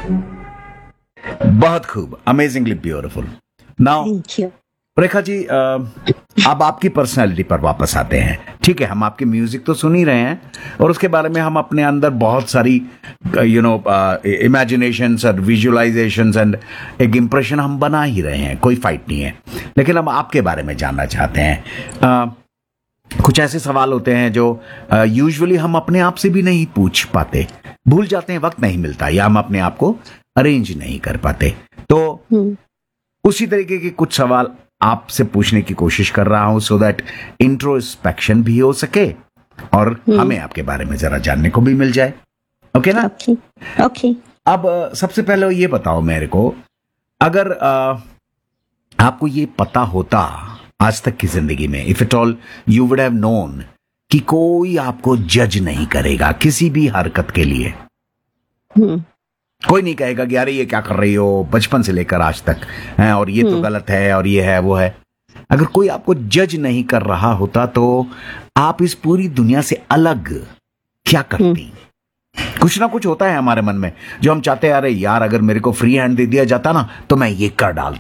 बहुत खूब, amazingly beautiful. Now thank you. Rekha ji, अब आपकी पर्सनालिटी पर वापस आते हैं। ठीक है, हम आपकी म्यूजिक तो सुन ही रहे हैं और उसके बारे में हम अपने अंदर बहुत सारी इमेजिनेशंस और विजुअलाइजेशंस एंड एक इंप्रेशन हम बना ही रहे हैं, कोई फाइट नहीं है। लेकिन हम आपके बारे में जानना चाहते हैं। कुछ ऐसे सवाल होते हैं जो यूजुअली हम अपने आप से भी नहीं पूछ पाते, भूल जाते हैं, वक्त नहीं मिलता, या हम अपने आप को अरेंज नहीं कर पाते। तो उसी तरीके के कुछ सवाल आपसे पूछने की कोशिश कर रहा हूं, सो दैट इंट्रोस्पेक्शन भी हो सके और हमें आपके बारे में जरा जानने को भी मिल जाए। ओके ना? ओके। अब सबसे पहले ये बताओ मेरे को, अगर आपको ये पता होता आज तक की जिंदगी में, if it all you would have known कि कोई आपको जज नहीं करेगा किसी भी हरकत के लिए, कोई नहीं कहेगा कि अरे ये क्या कर रही हो बचपन से लेकर आज तक है, और ये तो गलत है और ये है वो है, अगर कोई आपको जज नहीं कर रहा होता तो आप इस पूरी दुनिया से अलग क्या करती? कुछ ना कुछ होता है हमारे मन में जो हम चाहते हैं, अरे यार अगर मेरे को फ्री हैंड दे दिया जाता ना तो मैं ये कर डालती।